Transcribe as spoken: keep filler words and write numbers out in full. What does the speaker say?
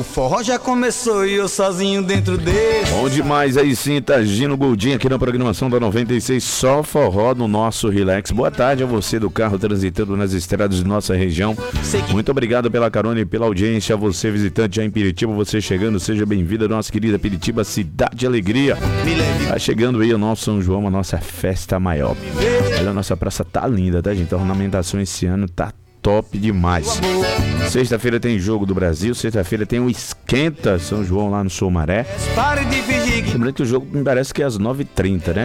forró já começou e eu sozinho dentro desse. Bom demais aí sim, tá Gino Goldinho aqui na programação da noventa e seis, só forró no nosso Relax. Boa tarde a você do carro transitando nas estradas de nossa região. Muito obrigado pela carona e pela audiência. A você visitante já em Piritiba, você chegando, seja bem-vindo à nossa querida Piritiba, cidade de alegria. Tá chegando aí o nosso São João, a nossa festa maior. Olha, a nossa praça tá linda, tá, gente? A ornamentação esse ano tá top demais. Sexta-feira tem Jogo do Brasil, sexta-feira tem o Esquenta São João lá no Sumaré. Lembrando que o jogo me parece que é às nove e trinta, né?